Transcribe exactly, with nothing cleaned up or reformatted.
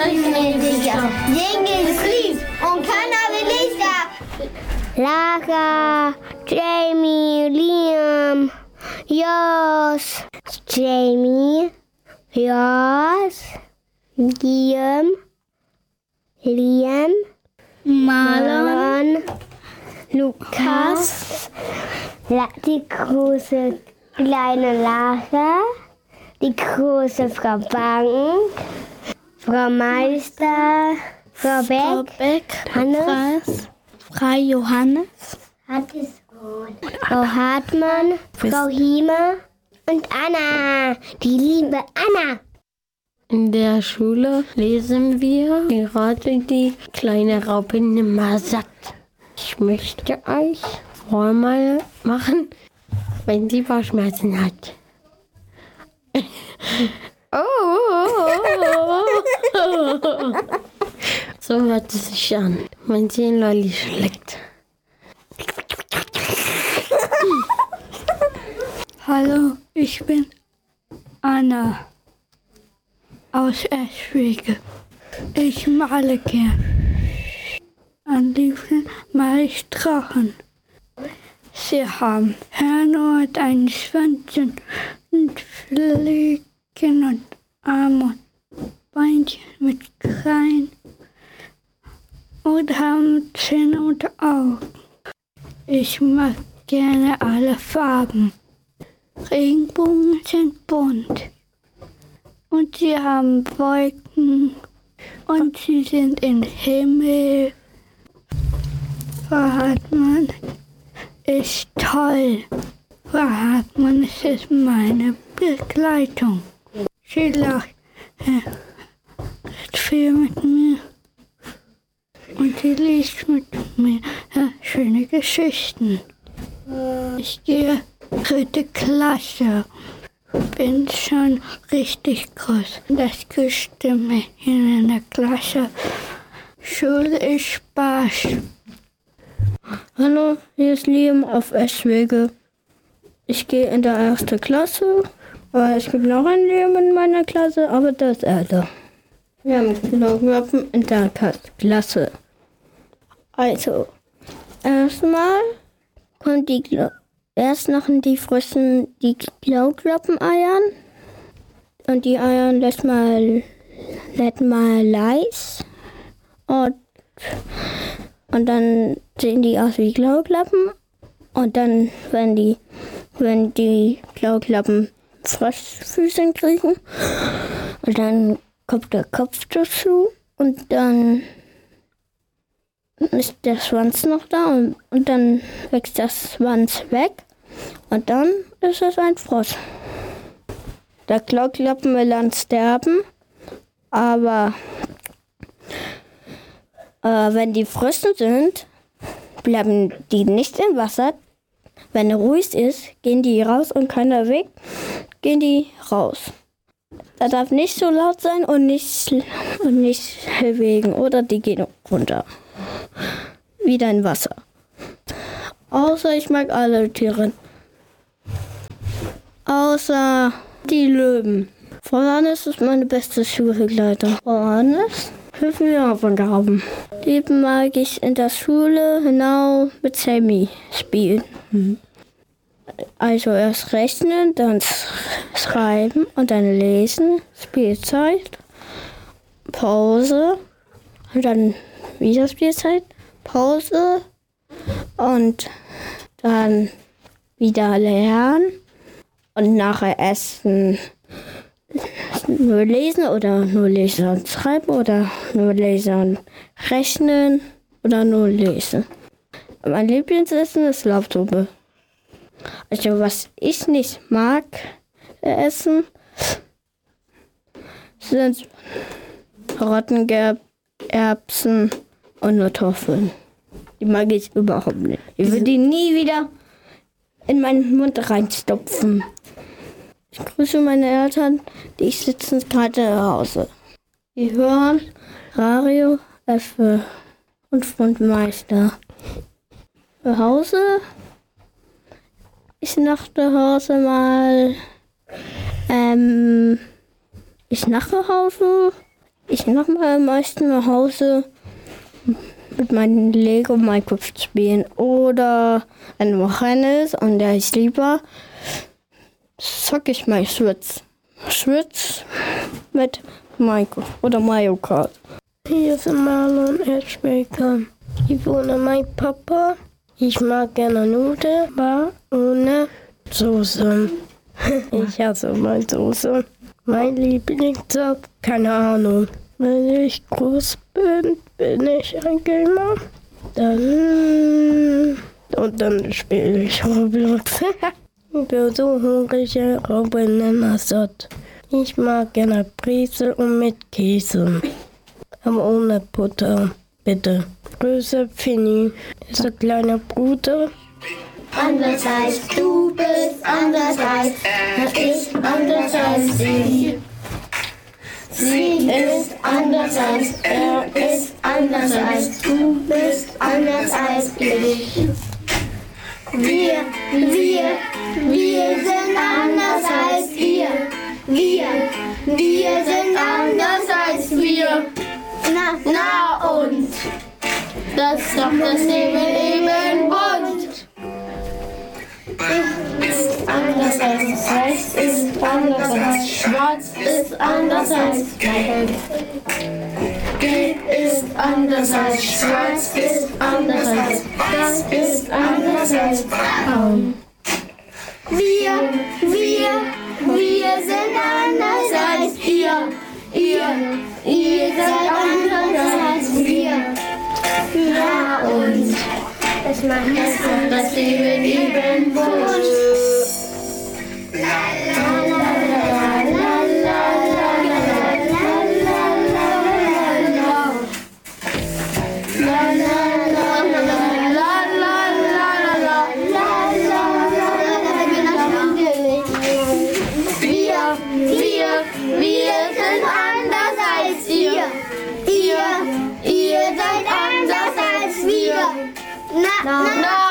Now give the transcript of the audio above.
sicher. Jingle Lied und keiner will Lichter. Lara, Jamie, Liam, Jos, Jamie, Jos, Liam, Liam, Marlon, Lukas, La- die große kleine Lara, die große Frau Bank, Frau Meister, Frau Beck, Frau Beck, Hannes, Frau Johannes, Frau Hartmann, Frau Hiemer und Anna, die liebe Anna. In der Schule lesen wir gerade die kleine Raupe Nimmersatt. Ich möchte euch vormal machen, wenn sie Bauchschmerzen hat. Oh, so hört es sich an, wenn sie einen Lolli schlägt. Hallo, ich bin Anna aus Eschwege. Ich male gern. Am liebsten male ich Drachen. Sie haben Hörner und einen Schwanz und Fliegen und Arme und Beinchen mit Krallen und haben Zähne und Augen. Ich mag gerne alle Farben. Regenbogen sind bunt. Und sie haben Wolken. Und sie sind im Himmel. Frau Hartmann ist toll. Frau Hartmann ist meine Begleitung. Sie lacht äh, viel mit mir. Und sie liest mit mir äh, schöne Geschichten. Ich gehe dritte Klasse. Bin schon richtig groß. Das größte Mädchen in der Klasse. Schule ist Spaß. Hallo, hier ist Liam auf Eschwege. Ich gehe in der ersten Klasse. Aber es gibt noch einen Liam in meiner Klasse, aber das ist älter. Wir haben Knoblauch in der Klasse. Also, erstmal kommt die Glo- erst machen die Fröschen die Klauklappen-Eiern. Und die Eier lässt mal, lässt mal leis. Und, und dann sehen die aus wie Klauklappen. Und dann, wenn die, wenn die Klauklappen Froschfüße kriegen, und dann kommt der Kopf dazu. Und dann ist der Schwanz noch da und, und dann wächst der Schwanz weg und dann ist es ein Frosch. Der Klauklappen will dann sterben, aber äh, wenn die Frösche sind, bleiben die nicht im Wasser. Wenn er ruhig ist, gehen die raus und keiner weg, gehen die raus. Er darf nicht so laut sein und nicht, und nicht bewegen oder die gehen runter. Wieder in Wasser. Außer ich mag alle Tiere. Außer die Löwen. Frau Hannes ist meine beste Schulbegleiterin. Frau Hannes hilft mir Aufgaben. Die mag ich in der Schule genau mit Sammy spielen. Mhm. Also erst rechnen, dann schreiben und dann lesen, Spielzeit, Pause und dann wieder Spielzeit, Pause und dann wieder lernen und nachher essen. Nur lesen oder nur lesen und schreiben oder nur lesen und rechnen oder nur lesen. Mein Lieblingsessen ist Laubsuppe. Also was ich nicht mag essen, sind Rottenerbsen und Kartoffeln. Die mag ich überhaupt nicht. Ich will die nie wieder in meinen Mund reinstopfen. Ich grüße meine Eltern, die sitzen gerade zu Hause. Die hören Radio F und Fundmeister. Zu Hause, ich nach zu Hause mal, ähm, ich nach Hause, Ich mache mal am meisten nach Hause mit meinen Lego Minecraft spielen. Oder wenn Wochenende ist und der ist lieber, zocke ich mal Switch. Switch mit Minecraft oder Mario Kart. Hier ist Marlon Eschbecker. Ich wohne mein Papa. Ich mag gerne Nudeln, aber ohne Soße. Ich hasse meine Soße. Mein Lieblingsjob, keine Ahnung. Wenn ich groß bin, bin ich ein Gamer. Dann und dann spiele ich Roblox. Ich bin so hungrig, Robin immer satt. Ich mag gerne Brezel und mit Käse. Aber ohne Butter, bitte. Grüße, Finny. Ist ein kleiner Bruder. Anders als du bist, anders als er ist, anders als sie. Sie ist anders als er ist, anders als du bist, anders als ich. Wir, wir, wir sind anders als ihr. Wir, wir sind anders als wir. Na, na und das ist doch das Leben eben bunt. Ist anders als weiß, ist anders als schwarz, ist anders als gelb. Gelb ist anders als schwarz, ist anders als das, ist anders als braun. Wir, wir, wir sind anders als ihr. Ihr, ihr seid anders als wir. Ja und es macht es das Leben eben bunt. La la la la la la la Wir, wir, wir sind anders als ihr. Ihr, ihr seid anders als wir. Na, na, na.